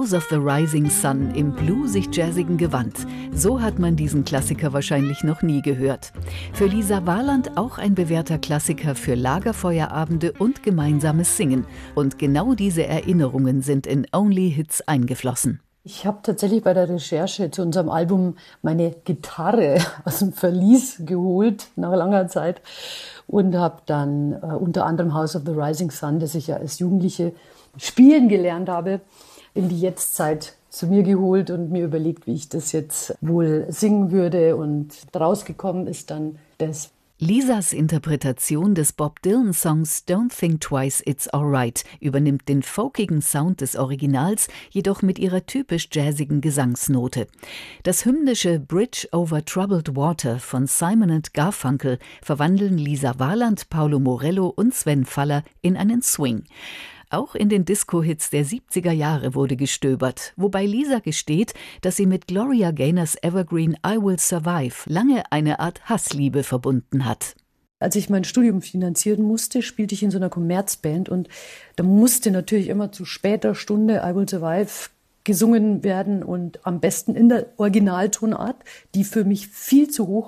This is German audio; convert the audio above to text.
House of the Rising Sun im bluesig-jazzigen Gewand. So hat man diesen Klassiker wahrscheinlich noch nie gehört. Für Lisa Warland auch ein bewährter Klassiker für Lagerfeuerabende und gemeinsames Singen. Und genau diese Erinnerungen sind in Only Hits eingeflossen. Ich habe tatsächlich bei der Recherche zu unserem Album meine Gitarre aus dem Verlies geholt, nach langer Zeit. Und habe dann unter anderem House of the Rising Sun, das ich ja als Jugendliche spielen gelernt habe, in die Jetztzeit zu mir geholt und mir überlegt, wie ich das jetzt wohl singen würde. Und rausgekommen ist dann das. Lisas Interpretation des Bob Dylan-Songs Don't Think Twice, It's Alright übernimmt den folkigen Sound des Originals, jedoch mit ihrer typisch jazzigen Gesangsnote. Das hymnische Bridge over Troubled Water von Simon & Garfunkel verwandeln Lisa Warland, Paulo Morello und Sven Faller in einen Swing. Auch in den Disco-Hits der 70er Jahre wurde gestöbert, wobei Lisa gesteht, dass sie mit Gloria Gaynors Evergreen I Will Survive lange eine Art Hassliebe verbunden hat. Als ich mein Studium finanzieren musste, spielte ich in so einer Kommerzband und da musste natürlich immer zu später Stunde I Will Survive gesungen werden und am besten in der Originaltonart, die für mich viel zu hoch